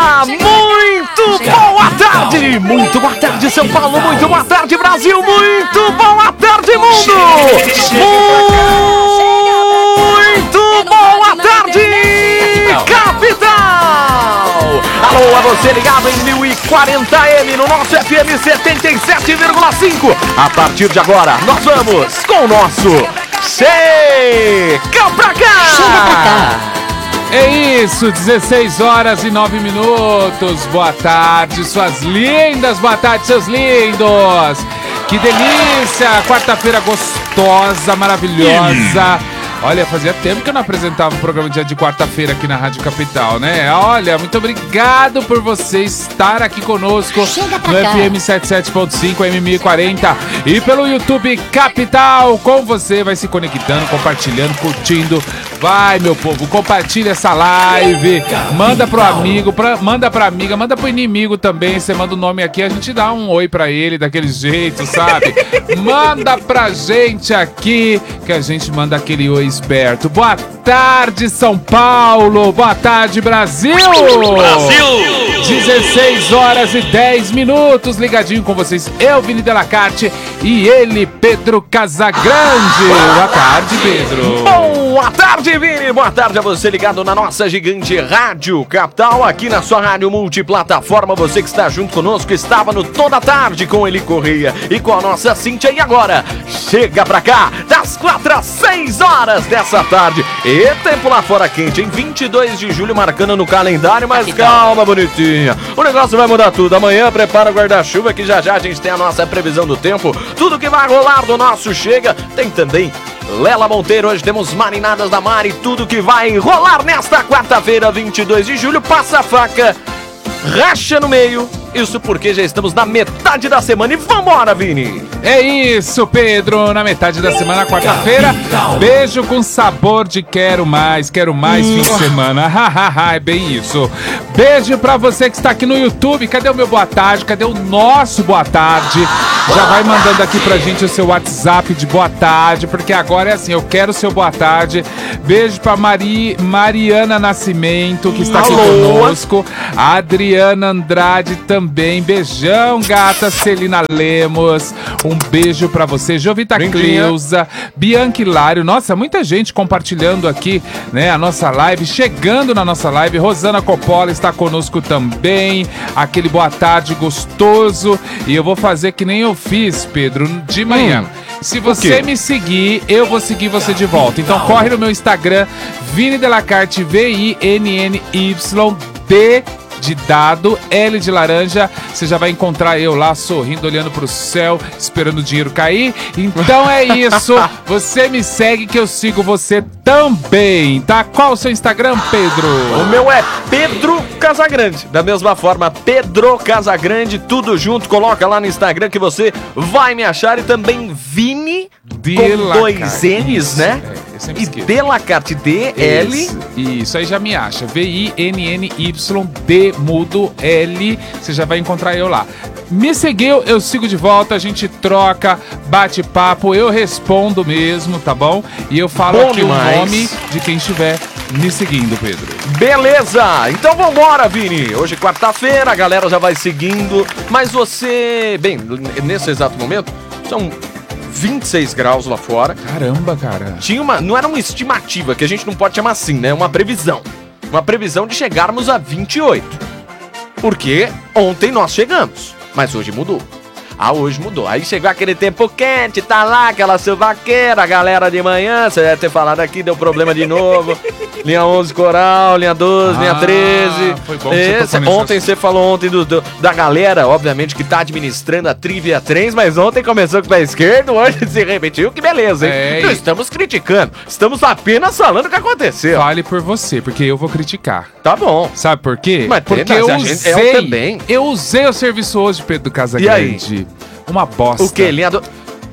Muito boa tarde! Muito boa tarde, São Paulo! Muito boa tarde, Brasil! Muito boa tarde, mundo! Muito boa tarde, capital! Alô, a você ligado em 1040M no nosso FM 77,5. A partir de agora, nós vamos com o nosso Chega Pra Cá! Chega pra cá! É isso, 16 horas e 9 minutos. Boa tarde, suas lindas. Boa tarde, seus lindos. Que delícia, quarta-feira gostosa, maravilhosa. Olha, fazia tempo que eu não apresentava um programa dia de quarta-feira aqui na Rádio Capital, né? Olha, muito obrigado por você estar aqui conosco no FM 77.5, M1040 e pelo YouTube Capital. Com você, vai se conectando, compartilhando, curtindo. Vai, meu povo, compartilha essa live. Manda pro amigo, manda pra amiga, manda pro inimigo também. Você manda o nome aqui, a gente dá um oi pra ele daquele jeito, sabe? Manda pra gente aqui, que a gente manda aquele oi esperto. Boa tarde, São Paulo. Boa tarde, Brasil. 16 horas e 10 minutos. Ligadinho com vocês, eu, Vini Delacarte, e ele, Pedro Casagrande. Boa tarde, Pedro. Boa tarde, Vini. Boa tarde a você ligado na nossa gigante Rádio Capital, aqui na sua rádio multiplataforma. Você que está junto conosco, estava no Toda Tarde com Eli Correia e com a nossa Cíntia. E agora, chega pra cá, das 4 às 6 horas dessa tarde. E tempo lá fora quente, em 22 de julho, marcando no calendário. Mas calma, bonitinha, o negócio vai mudar tudo. Amanhã prepara o guarda-chuva, que já já a gente tem a nossa previsão do tempo. Tudo que vai rolar do nosso Chega. Tem também Lela Monteiro, hoje temos Marinadas da Mari. Tudo que vai rolar nesta quarta-feira, 22 de julho. Passa a faca, racha no meio. Isso porque já estamos na metade da semana. E vambora, Vini! É isso, Pedro. Na metade da semana, quarta-feira. Beijo com sabor de quero mais fim de semana. É bem isso. Beijo pra você que está aqui no YouTube. Cadê o meu boa tarde? Cadê o nosso boa tarde? Já vai mandando aqui pra gente o seu WhatsApp de boa tarde, porque agora é assim, eu quero o seu boa tarde. Beijo pra Mariana Nascimento, que está aqui conosco. A Adriana Andrade também. Beijão, gata. Celina Lemos, um beijo pra você. Jovita Cleusa, Bianca Hilário. Nossa, muita gente compartilhando aqui, né, a nossa live, chegando na nossa live. Rosana Coppola está conosco também. Aquele boa tarde gostoso. E eu vou fazer que nem eu fiz, Pedro, de manhã. Se você me seguir, eu vou seguir você de volta. Então corre no meu Instagram, Vini Delacarte, VINNYD de dado, L de laranja. Você já vai encontrar eu lá sorrindo, olhando pro céu, esperando o dinheiro cair. Então é isso. Você me segue que eu sigo você também, tá? Qual o seu Instagram, Pedro? O meu é Pedro Casagrande. Da mesma forma, Pedro Casagrande, tudo junto. Coloca lá no Instagram que você vai me achar. E também Vini com 2 N's, né? E Delacarte, DL. Isso aí já me acha. VINNYD mudo L. Você já vai encontrar eu lá. Me seguiu, eu sigo de volta. A gente troca, bate papo. Eu respondo mesmo, tá bom? E eu falo aqui o nome de quem estiver me seguindo, Pedro. Beleza, então vambora, Vini. Hoje é quarta-feira, a galera já vai seguindo. Mas você, bem, nesse exato momento, são 26 graus lá fora. Caramba, cara. Não era uma estimativa, que a gente não pode chamar assim, né? Uma previsão. Uma previsão de chegarmos a 28. Porque ontem nós chegamos, mas hoje mudou. Hoje mudou. Aí chegou aquele tempo quente, tá lá aquela suvaqueira, a galera de manhã, você deve ter falado aqui, deu problema de novo. Linha 11 Coral, linha 12, linha 13. Foi bom que você ontem você falou da galera, obviamente, que tá administrando a Trivia Trens, mas ontem começou com o pé esquerdo, hoje se repetiu, que beleza, hein? Não estamos criticando, estamos apenas falando o que aconteceu. Fale por você, porque eu vou criticar. Tá bom. Sabe por quê? Mas porque eu usei o serviço hoje, Pedro Casagrande. Uma bosta. O quê? Linha do...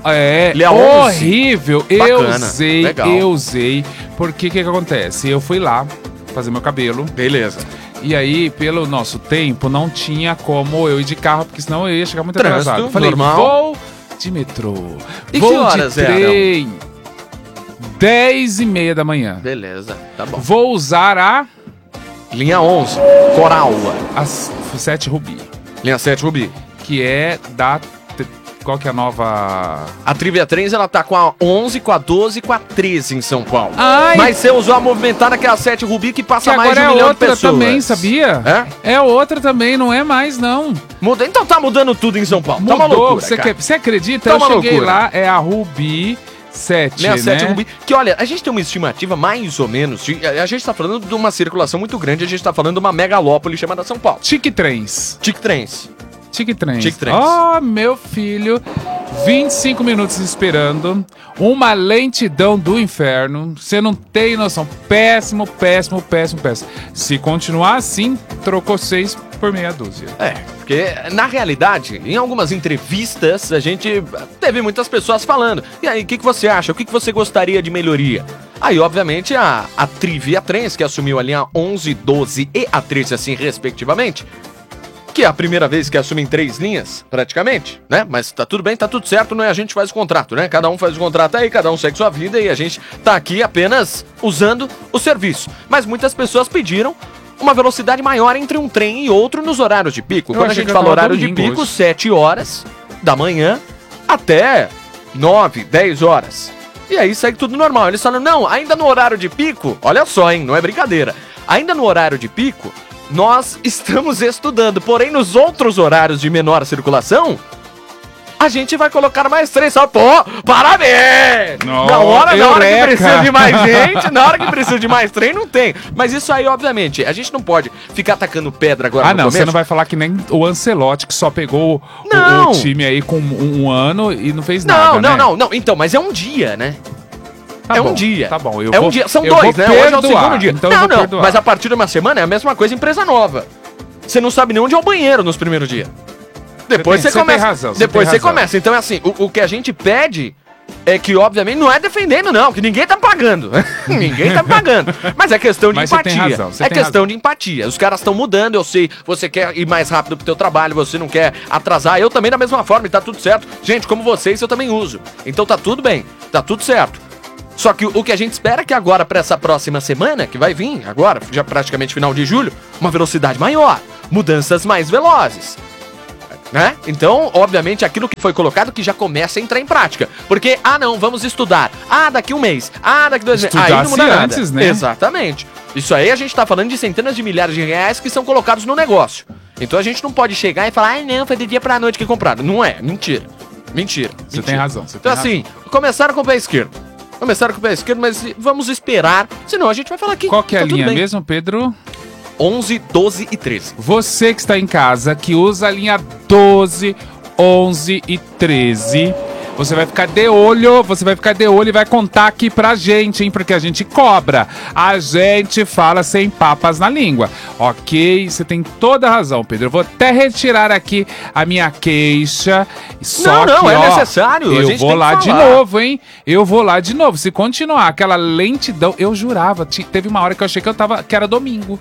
horrível. Bacana. Eu usei. Porque o que acontece? Eu fui lá fazer meu cabelo. Beleza. E aí, pelo nosso tempo, não tinha como eu ir de carro, porque senão eu ia chegar muito atrasado. Falei, normal. Vou de metrô. E vou que horas de trem. 10h30 da manhã. Beleza, tá bom. Vou usar a Linha 11, Coral. As 7 Rubi. Linha 7, Rubi. Que é da... Qual que é a nova... A Trivia Trends, ela tá com a 11, com a 12 e com a 13 em São Paulo. Ai. Mas você usou a movimentada, que é a 7 Rubi, que passa Que mais de agora 1 milhão de outra pessoas. também, sabia? É outra também, não é mais, não. Muda, então tá mudando tudo em São Paulo. Mudou, tá uma loucura, você acredita? Tá Eu uma cheguei loucura. lá, é a Rubi 7, 67 né? Rubi. Que olha, a gente tem uma estimativa mais ou menos. A gente tá falando de uma circulação muito grande, a gente tá falando de uma megalópole chamada São Paulo. Tique Trens. Tic Trens. Tique Trens. Tique Trens. Oh, meu filho, 25 minutos esperando, uma lentidão do inferno, você não tem noção, péssimo, péssimo, péssimo, péssimo. Se continuar assim, trocou 6 por meia dúzia. É, porque na realidade, em algumas entrevistas, a gente teve muitas pessoas falando. E aí, o que você acha? O que você gostaria de melhoria? Aí, obviamente, a Trivia Trends, que assumiu a linha 11, 12 e a 13, assim, respectivamente, que é a primeira vez que assumem 3 linhas, praticamente, né? Mas tá tudo bem, tá tudo certo, não é? A gente faz o contrato, né? Cada um faz o contrato aí, cada um segue sua vida e a gente tá aqui apenas usando o serviço. Mas muitas pessoas pediram uma velocidade maior entre um trem e outro nos horários de pico. Quando a gente fala horário de pico, 7 horas da manhã até 9, 10 horas. E aí segue tudo normal. Eles falam, não, ainda no horário de pico, olha só, hein, não é brincadeira. Ainda no horário de pico, nós estamos estudando, porém nos outros horários de menor circulação, a gente vai colocar mais 3 só. Pô, parabéns! Na hora que precisa de mais gente, na hora que precisa de mais trem, não tem. Mas isso aí, obviamente, a gente não pode ficar atacando pedra agora no começo. Você não vai falar que nem o Ancelotti, que só pegou o time aí com um ano e não fez nada, né? Não. Então, mas é um dia, né? Tá bom, um dia. Tá bom, um dia. São 2, né? Hoje é o segundo dia. Então não. Mas a partir de uma semana é a mesma coisa, empresa nova. Você não sabe nem onde é o banheiro nos primeiros dias. Depois você começa. Razão, depois você começa. Então é assim, o que a gente pede é que, obviamente, não é defendendo, não, que ninguém tá pagando. Ninguém tá pagando. Mas é questão de empatia. Você tem razão, é questão de empatia. Os caras estão mudando, eu sei. Você quer ir mais rápido pro teu trabalho, você não quer atrasar. Eu também da mesma forma, e tá tudo certo. Gente, como vocês, eu também uso. Então tá tudo bem, tá tudo certo. Só que o que a gente espera é que agora, pra essa próxima semana, que vai vir agora, já praticamente final de julho, uma velocidade maior, mudanças mais velozes. Né? Então, obviamente, aquilo que foi colocado que já começa a entrar em prática. Porque, não, vamos estudar. Daqui um mês. Daqui 2 meses. Aí não muda nada. Antes, né? Exatamente. Isso aí a gente tá falando de centenas de milhares de reais que são colocados no negócio. Então a gente não pode chegar e falar, não, foi de dia pra noite que compraram. Não é, mentira. Mentira. Você tem razão. Então assim, começaram com o pé esquerdo. Mas vamos esperar. Senão a gente vai falar aqui. Qual que é a linha mesmo, Pedro? 11, 12 e 13. Você que está em casa, que usa a linha 12, 11 e 13, você vai ficar de olho e vai contar aqui pra gente, hein? Porque a gente cobra. A gente fala sem papas na língua. Ok? Você tem toda a razão, Pedro. Eu vou até retirar aqui a minha queixa. Só não, é necessário. Eu vou lá de novo, hein? Eu vou lá de novo. Se continuar aquela lentidão, eu jurava. Teve uma hora que eu achei que era domingo.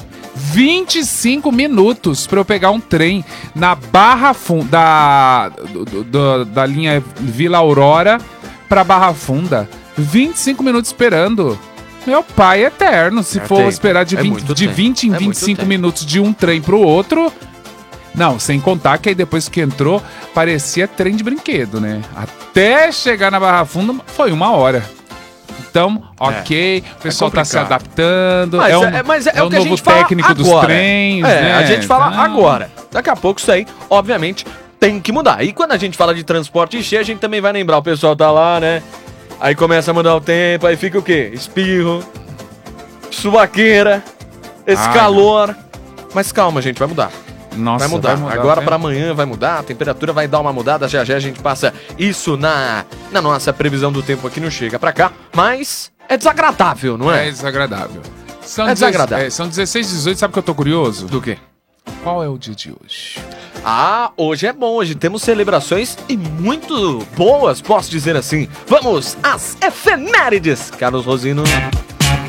25 minutos para eu pegar um trem na Barra Funda da linha Vila Aurora para Barra Funda. 25 minutos esperando. Meu pai eterno. Se for esperar de 20 em 25 minutos de um trem pro outro. Não, sem contar que aí depois que entrou, parecia trem de brinquedo, né? Até chegar na Barra Funda foi 1 hora. Então, ok, o pessoal tá se adaptando, mas é o que a novo gente fala técnico agora. dos trens, né? A gente fala agora. Daqui a pouco isso aí, obviamente, tem que mudar. E quando a gente fala de transporte cheio, a gente também vai lembrar, o pessoal tá lá, né? Aí começa a mudar o tempo, aí fica o quê? Espirro, suvaqueira, esse calor. Mas calma, gente, vai mudar. Nossa, vai mudar. Agora pra amanhã vai mudar, a temperatura vai dar uma mudada, já a gente passa isso na nossa previsão do tempo aqui, não chega pra cá, mas é desagradável, não é? É desagradável. Desagradável. São 16, 18, sabe o que eu tô curioso? Do quê? Qual é o dia de hoje? Hoje é bom, hoje temos celebrações e muito boas, posso dizer assim. Vamos às efemérides, Carlos Rosino.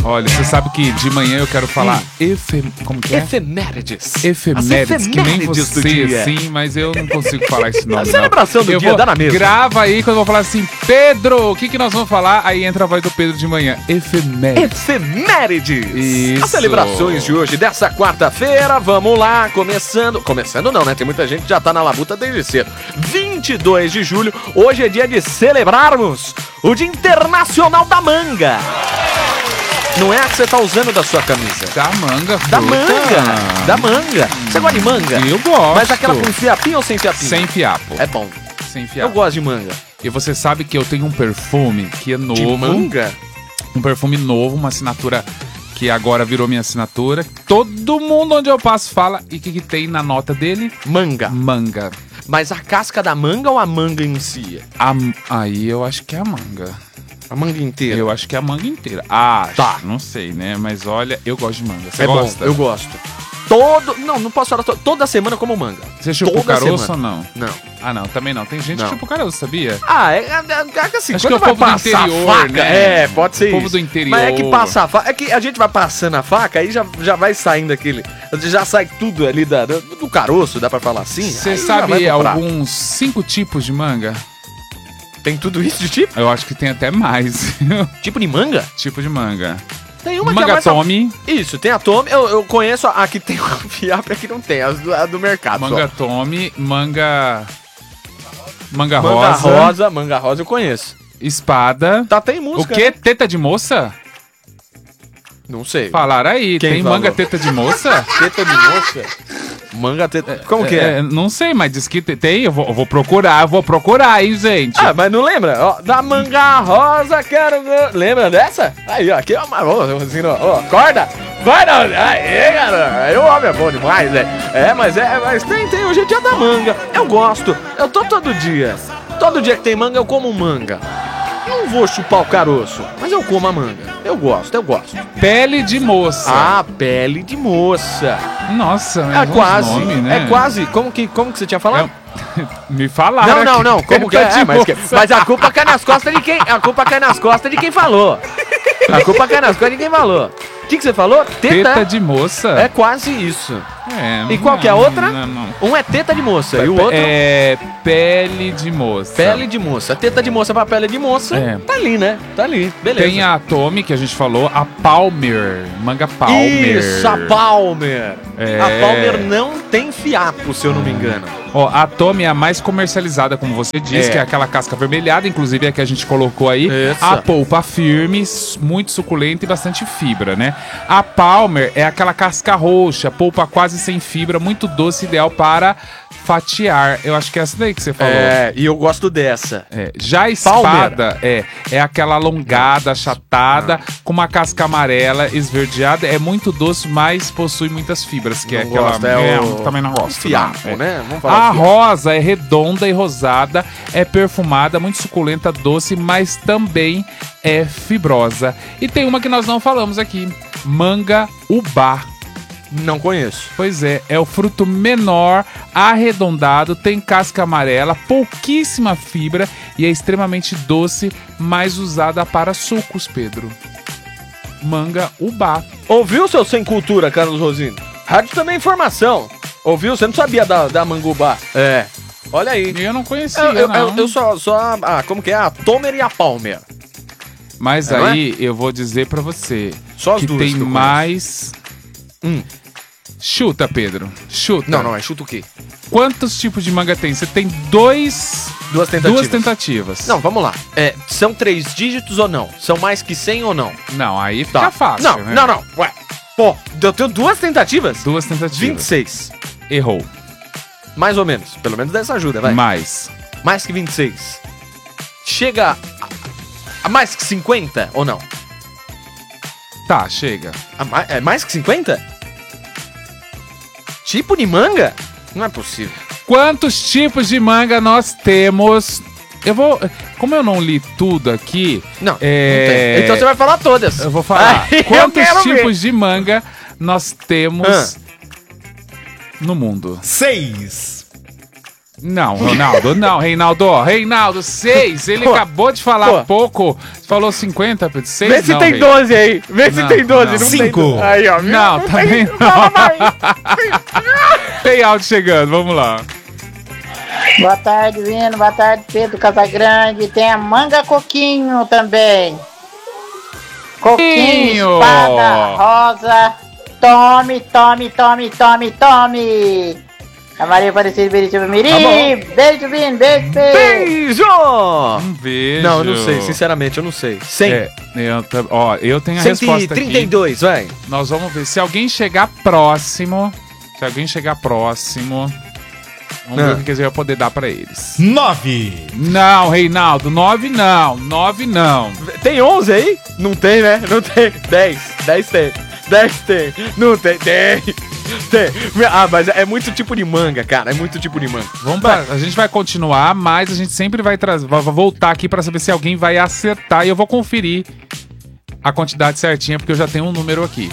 Olha, você sabe que de manhã eu quero falar como que é? Efemérides. Efemérides, que nem efemérides do você, dia. assim, mas eu não consigo falar esse nome. A celebração do Eu dia, vou- dá na mesma. Grava aí quando eu vou falar assim, Pedro, o que nós vamos falar? Aí entra a voz do Pedro de manhã. Efemérides. Efemérides. Isso. As celebrações de hoje, dessa quarta-feira, vamos lá, começando não, né? Tem muita gente que já tá na labuta desde cedo. 22 de julho, hoje é dia de celebrarmos o Dia Internacional da Manga. Não é a que você tá usando da sua camisa. Da manga, Da fruta. manga. Da manga. Você gosta de manga? Eu gosto. Mas aquela com fiapinho ou sem fiapinho? Sem fiapo. É bom. Sem Eu fiapo. gosto de manga. E você sabe que eu tenho um perfume que é novo. De manga? Um perfume novo, uma assinatura que agora virou minha assinatura. Todo mundo onde eu passo fala. E o que tem na nota dele? Manga. Manga. Mas a casca da manga ou a manga em si? Aí eu acho que é a manga. A manga inteira. Eu acho que é a manga inteira. Ah, Tá. não sei, né? Mas olha, eu gosto de manga. Você É gosta? bom, eu gosto. Não posso falar toda semana eu como manga. Você chupa o Toda caroço semana. ou não? Não. Ah, não, também não. Tem gente Não. que chupa o caroço, sabia? Ah, é assim, Acho quando que é o vai povo do passar a interior, faca, né? pode ser O povo isso. do interior. Mas é que passa a faca, é que a gente vai passando a faca, aí já vai saindo aquele, já sai tudo ali do caroço, dá pra falar assim? Você Aí já vai sabe pro prato. alguns 5 tipos de manga? Tem tudo isso de tipo? Eu acho que tem até mais. Tipo de manga? Tipo de manga. Tem uma que é Manga mais... Tommy. Isso, tem a Tommy, eu conheço a que tem o fiapo e a que não tem, a do mercado Manga só. Tommy, manga Manga rosa, rosa eu conheço. espada. Tá, tem O música. que? né? Teta de moça? Não sei. Falaram aí, Quem tem falou? manga teta de moça? Teta de moça? Manga teta... Como que é? Não sei, mas diz que tem. Eu vou procurar, hein, gente. Ah, mas não lembra? Ó, da manga rosa, quero ver. Lembra dessa? Aí, ó, aqui é uma rosa, assim, ó, acorda! Vai, não! Aí, cara! Aí o homem é bom demais, né? Mas tem hoje é dia da manga. Eu gosto. Eu tô todo dia. Todo dia que tem manga, eu como manga. Não vou chupar o caroço, mas eu como a manga. Eu gosto. Pele de moça. Ah, pele de moça. Nossa, mas É uns quase. nome, né? É quase. Como que você tinha falado? Me falaram. Não. aqui. Como que é? Teta de Mas moça. a culpa cai nas costas de quem? A culpa cai nas costas de quem falou. A culpa cai nas costas de quem falou. O que você falou? Teta de moça. É quase isso. E qual que é a outra? Não. Um é teta de moça e o outro É pele de moça. pele de moça. Teta de moça pra pele de moça. É. Tá ali, né? Tá ali. Beleza. Tem a Tommy, que a gente falou, a Palmer. Manga Palmer. Isso, a Palmer. É. A Palmer não tem fiapo, se eu não me engano. Ó, a Tommy é a mais comercializada, como você disse, É. que é aquela casca avermelhada, inclusive é a que a gente colocou aí. Essa. A polpa firme, muito suculenta e bastante fibra, né? A Palmer é aquela casca roxa, polpa quase sem fibra, muito doce, ideal para fatiar. Eu acho que é essa daí que você falou. E eu gosto dessa. Já a espada é aquela alongada, achatada, com uma casca amarela, esverdeada. É muito doce, mas possui muitas fibras, que é Não aquela... gosto, também não gosto. Fiapo, não. né? Vamos falar A do fiapo. rosa é redonda e rosada, é perfumada, muito suculenta, doce, mas também é fibrosa. E tem uma que nós não falamos aqui, manga ubá. Não conheço. Pois é o fruto menor, arredondado, tem casca amarela, pouquíssima fibra e é extremamente doce, mais usada para sucos, Pedro. Manga ubá. Ouviu, seu sem cultura, Carlos Rosino? Rádio também é informação. Ouviu? Você não sabia da mangubá. Olha aí. Eu não conhecia, não. Eu só como que é? A Tomer e a Palmer. Mas Não é? aí eu vou dizer pra você Só as que duas tem que eu mais... Chuta, Pedro. Chuta. Não, é chuta o quê? Quantos tipos de manga tem? Você tem duas tentativas. Não, vamos lá. São 3 dígitos ou não? São mais que 100 ou não? Não, aí fica fácil, Não, né? não. Ué. Pô, eu tenho 2 tentativas? Duas tentativas. 26. Errou. Mais ou menos. Pelo menos dessa ajuda, vai. Mais. Mais que 26. Chega a mais que 50 ou não? Tá, chega. É mais que 50? Tipo de manga? Não é possível. Quantos tipos de manga nós temos? Como eu não li tudo aqui... Não tem. Então você vai falar todas. Eu vou falar. Eu Quantos quero ver. tipos de manga nós temos no mundo? 6, Não, Ronaldo, não, Reinaldo, 6. Ele acabou de falar pouco. Falou 50, 6. Vê se não, tem Rei. 12 aí. Vê se tem 12. Não, 5. Aí, ó. Não, também não. Tem áudio chegando, vamos lá. Boa tarde, Vino. Boa tarde, Pedro Casagrande. Tem a manga coquinho também. Coquinho, espada, rosa. Tome. A Maria Aparecida Beritiba Mirim. Tá Beijo, Vino. Beijo. Beijo! Um beijo. Não, eu não sei. Sinceramente, eu não sei. 100. Eu tenho a resposta aqui. 132, vai. Nós vamos ver. Se alguém chegar próximo... Vamos ver o que eles vão poder dar pra eles. 9. Não, Reinaldo, 9 não. 9 não. Tem 11 aí? Não tem, né? Não tem. 10. 10 tem. 10 tem. Não tem. Tem. Ah, mas é muito tipo de manga, cara. É muito tipo de manga. A gente vai continuar, mas a gente sempre vai voltar aqui pra saber se alguém vai acertar. E eu vou conferir a quantidade certinha, porque eu já tenho um número aqui.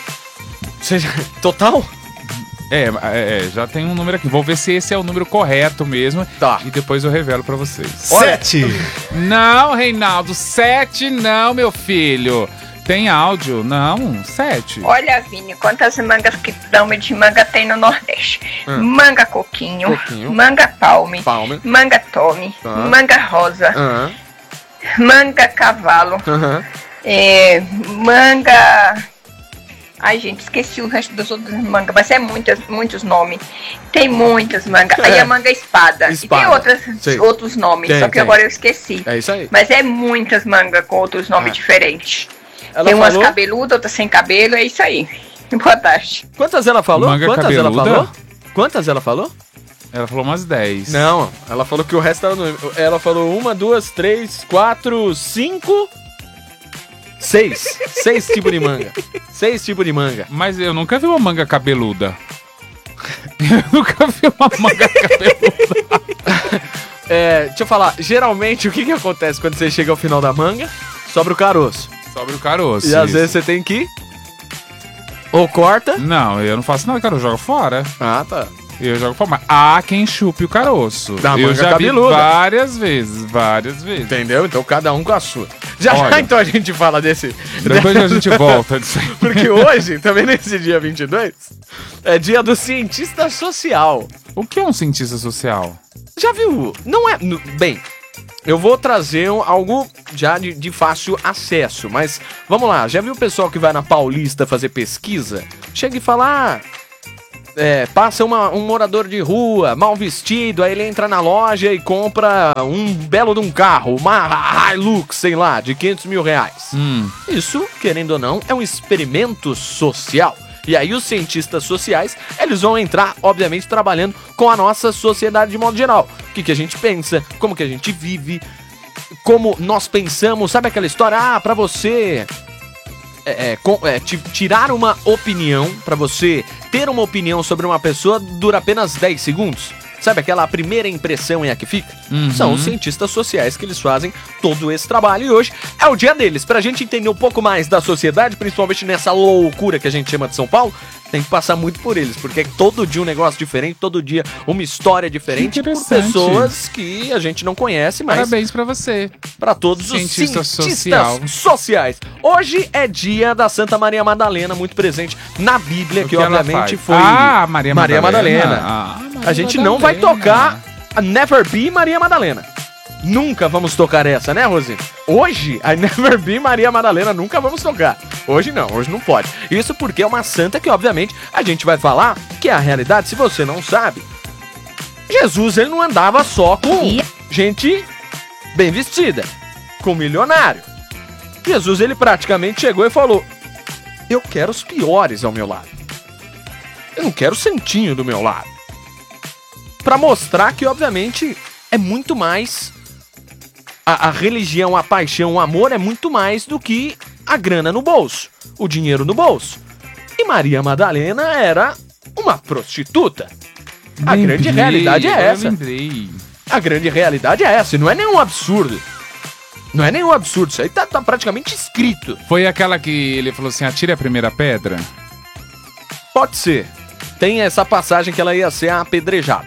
Total? Já tem um número aqui. Vou ver se esse é o número correto mesmo. Tá. E depois eu revelo pra vocês. 7. Não, Reinaldo, 7 não, meu filho. Tem áudio? Não, 7. Olha, Vini, quantas mangas que dão de manga tem no Nordeste? Manga coquinho, manga palme, manga tome, manga rosa, manga cavalo, manga... Ai, gente, esqueci o resto dos outros mangas, mas é muitos nomes. Tem muitas mangas. Aí a manga espada. E tem outros nomes, só que agora eu esqueci. É isso aí. Mas é muitas mangas com outros nomes diferentes. Tem umas cabeludas, outras sem cabelo, é isso aí. Boa tarde. Quantas ela falou? Manga Quantas cabeluda? ela falou? Quantas ela falou? Ela falou umas 10. Não, ela falou que o resto era no... Ela falou 1, 2, 3, 4, 5... 6. 6 tipos de manga. 6 tipos de manga. Mas eu nunca vi uma manga cabeluda. Eu nunca vi uma manga cabeluda. Deixa eu falar. Geralmente, o que acontece quando você chega ao final da manga? Sobra o caroço. Sobre o caroço. E às vezes você tem que... Ou corta. Não, eu não faço nada, cara. Eu jogo fora. Ah, tá. Eu jogo fora. Mas há quem chupe o caroço. Da eu manga já cabeluda. vi várias vezes. Entendeu? Então cada um com a sua. Já Olha, então a gente fala desse... Depois a gente volta disso aí. Porque hoje, também nesse dia 22, é dia do cientista social. O que é um cientista social? Já viu? Não é... Bem, eu vou trazer algo já de fácil acesso, mas vamos lá. Já viu o pessoal que vai na Paulista fazer pesquisa? Chega e fala... passa um morador de rua, mal vestido, aí ele entra na loja e compra um belo de um carro, uma Hilux, sei lá, de 500 mil reais. Isso, querendo ou não, é um experimento social. E aí os cientistas sociais, eles vão entrar, obviamente, trabalhando com a nossa sociedade de modo geral. O que a gente pensa, como que a gente vive, como nós pensamos, sabe aquela história? Pra você... tirar uma opinião, pra você ter uma opinião sobre uma pessoa, dura apenas 10 segundos. Sabe aquela primeira impressão é a que fica? São os cientistas sociais que eles fazem todo esse trabalho e hoje é o dia deles. Pra gente entender um pouco mais da sociedade, principalmente nessa loucura que a gente chama de São Paulo, tem que passar muito por eles, porque é todo dia um negócio diferente, todo dia uma história diferente por pessoas que a gente não conhece, mas... Parabéns pra você. Pra todos os cientistas sociais. Hoje é dia da Santa Maria Madalena, muito presente na Bíblia, que obviamente foi... Maria Madalena. A gente não vai tocar a Never Be Maria Madalena. Nunca vamos tocar essa, né, Rosi? Hoje, a Never Be Maria Madalena nunca vamos tocar. Hoje não pode. Isso porque é uma santa que, obviamente, a gente vai falar que é a realidade. Se você não sabe, Jesus, ele não andava só com gente bem vestida, com milionário. Jesus, ele praticamente chegou e falou: eu quero os piores ao meu lado. Eu não quero o santinho do meu lado. Pra mostrar que, obviamente, é muito mais... A religião, a paixão, o amor é muito mais do que a grana no bolso, o dinheiro no bolso. E Maria Madalena era uma prostituta. A grande realidade é essa. A grande realidade é essa, e não é nenhum absurdo. Não é nenhum absurdo, isso aí tá praticamente escrito. Foi aquela que ele falou assim, atire a primeira pedra? Pode ser. Tem essa passagem que ela ia ser apedrejada.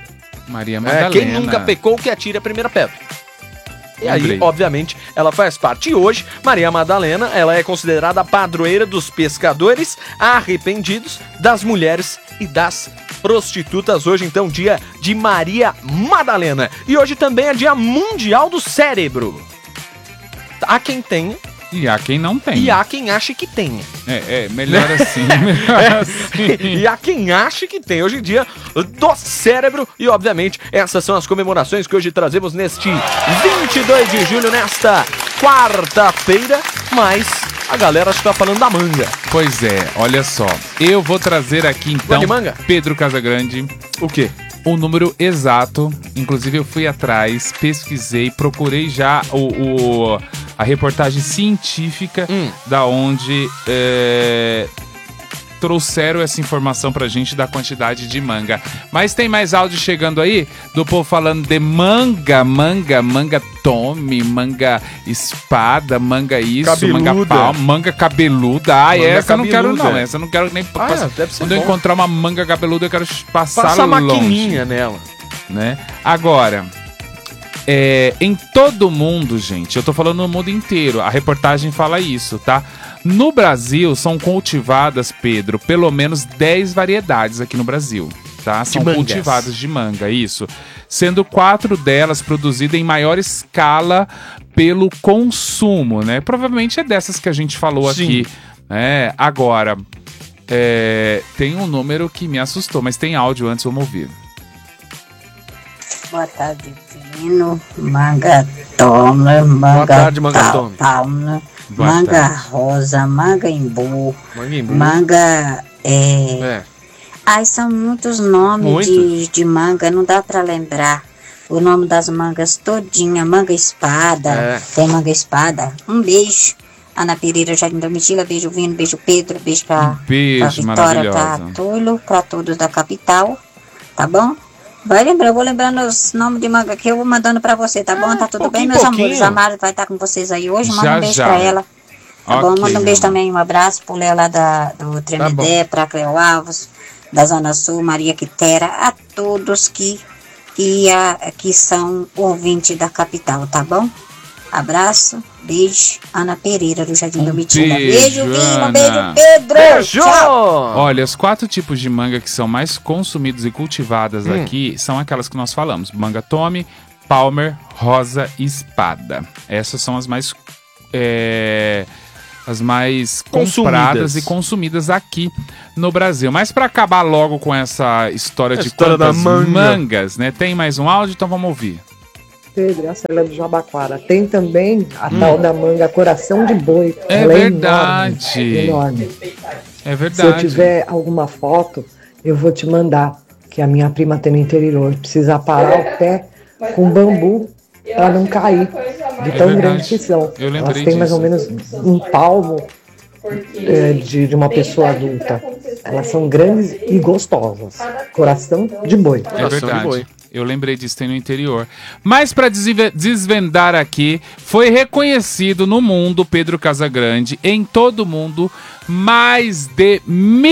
Maria Madalena. Quem nunca pecou, que atire a primeira pedra. E aí, obviamente, ela faz parte. E hoje, Maria Madalena, ela é considerada a padroeira dos pescadores arrependidos, das mulheres e das prostitutas. Hoje, então, dia de Maria Madalena. E hoje também é dia mundial do cérebro. Há quem tenha. E há quem não tem. E há quem ache que tenha. Melhor assim. Melhor assim. E há quem ache que tem. Hoje em dia, do cérebro. E, obviamente, essas são as comemorações que hoje trazemos neste 22 de julho, nesta quarta-feira. Mas a galera está falando da manga. Pois é, olha só. Eu vou trazer aqui, então, de manga? Pedro Casagrande. O quê? O número exato. Inclusive, eu fui atrás, pesquisei, procurei já a reportagem científica da onde trouxeram essa informação pra gente da quantidade de manga. Mas tem mais áudio chegando aí do povo falando de manga tome, manga espada, manga isso, cabeluda. Manga pau, manga cabeluda. Manga essa eu não quero cabeluda. não, essa eu não quero nem passar. Deve ser Quando eu bom. encontrar uma manga cabeluda, eu quero passar Passa a longe. maquininha nela. Né? Agora, em todo mundo, gente, eu tô falando no mundo inteiro, a reportagem fala isso, tá? No Brasil, são cultivadas, Pedro, pelo menos 10 variedades aqui no Brasil, tá? São cultivadas de manga, isso. Sendo 4 delas produzidas em maior escala pelo consumo, né? Provavelmente é dessas que a gente falou aqui. Né? Agora, tem um número que me assustou, mas tem áudio antes, vamos ouvir. Boa tarde, Divino. Manga toma, manga. Boa tarde, manga tome. Palma, Boa manga tarde. rosa, manga imbu, Manga imbu. manga. Ai, são muitos nomes Muitos. de manga, não dá pra lembrar o nome das mangas todinha. Manga espada, tem manga espada. Um beijo. Ana Pereira, Jardim da Mitila, beijo Vino, beijo Pedro, beijo pra Beijo, Vitória, pra maravilhosa. Túlio, pra todos da capital, tá bom? Vai lembrar, eu vou lembrando os nomes de manga que eu vou mandando pra você, tá bom? Tá tudo bem, meus amores? A Mari vai estar com vocês aí hoje, manda Já, um beijo já. pra ela. Tá bom? Ok, Manda um beijo meu também, um abraço pro Léo lá do Tremedé, pra Cleo Alves, da Zona Sul, Maria Quitera, a todos que são ouvintes da capital, tá bom? Abraço, beijo, Ana Pereira do Jardim do Mitila. Beijo, Vino, Ana. beijo, Pedro. Beijo! Tchau. Olha, os 4 tipos de manga que são mais consumidos e cultivadas aqui são aquelas que nós falamos. Manga tome, palmer, rosa e espada. Essas são as mais compradas e consumidas aqui no Brasil. Mas para acabar logo com essa história de quantas mangas, né? Tem mais um áudio, então vamos ouvir. Pedro, essa é do Jabaquara. Tem também a tal da manga coração de boi. É Ela verdade. Enorme. É Se verdade. eu tiver alguma foto, eu vou te mandar, que a minha prima tem no interior. Precisa parar o pé com bambu para não cair, de tão verdade. grande que são. Eu lembrei Elas têm mais ou disso. menos um palmo de uma pessoa adulta. Elas são grandes e gostosas. Coração de boi. É verdade. Eu lembrei disso, tem no interior. Mas para desvendar aqui, foi reconhecido no mundo, Pedro Casagrande, em todo o mundo, mais de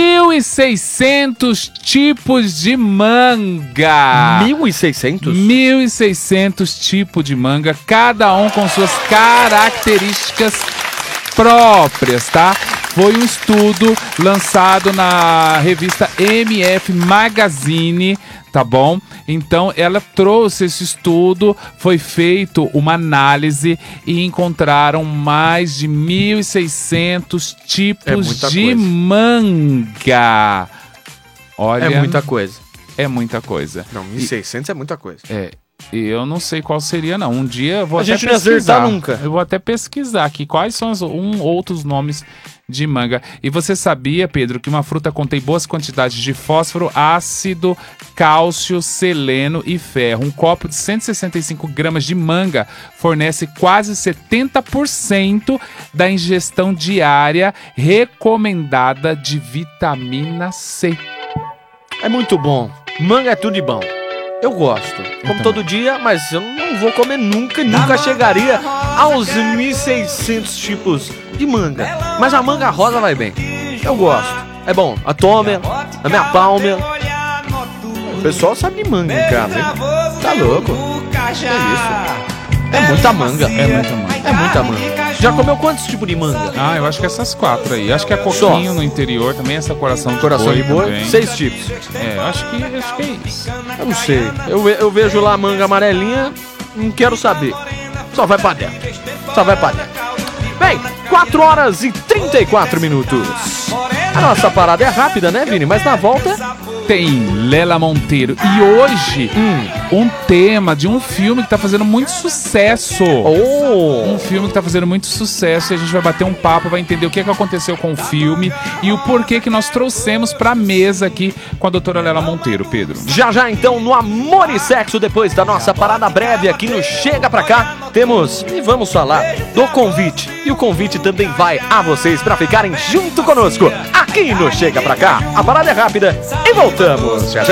1.600 tipos de manga. 1.600? 1.600 tipos de manga, cada um com suas características próprias, tá? Foi um estudo lançado na revista MF Magazine, tá bom? Então ela trouxe esse estudo, foi feito uma análise e encontraram mais de 1.600 tipos de manga. Olha, É muita coisa. é muita coisa. Não, 1.600 é muita coisa. E eu não sei qual seria, não. Um dia eu vou A até gente não ia pesquisar. acertar nunca. Eu vou até pesquisar aqui quais são os outros nomes de manga. E você sabia, Pedro, que uma fruta contém boas quantidades de fósforo, ácido, cálcio, seleno e ferro. Um copo de 165 gramas de manga fornece quase 70% da ingestão diária recomendada de vitamina C. É muito bom. Manga é tudo de bom. Eu gosto. Como todo dia, mas eu não vou comer nunca. Nunca chegaria aos 1.600 tipos de manga. Mas a manga rosa vai bem. Eu gosto. É bom. A Tome, a minha Palmer. O pessoal sabe de manga em casa, hein? Tá louco? É isso. É muita manga. É muita manga. É muita manga. Já comeu quantos tipos de manga? Ah, eu acho que essas 4 aí. Acho que é coquinho no interior também, essa coração de boi também. 6 tipos. É, eu acho que é isso. Eu não sei. Eu vejo lá a manga amarelinha, não quero saber. Só vai pra dentro. Só vai pra dentro. Bem, 4 horas e 34 minutos. A nossa parada é rápida, né, Vini? Mas na volta tem Lela Monteiro. E hoje, um tema de um filme que tá fazendo muito sucesso. Um filme que tá fazendo muito sucesso. E a gente vai bater um papo, vai entender o que aconteceu com o filme e o porquê que nós trouxemos pra mesa aqui com a doutora Lela Monteiro, Pedro. Já, então, no Amor e Sexo, depois da nossa parada breve aqui no Chega Pra Cá, temos e vamos falar do convite. E o convite também vai a vocês pra ficarem junto conosco aqui no Chega Pra Cá. A parada é rápida e voltamos já.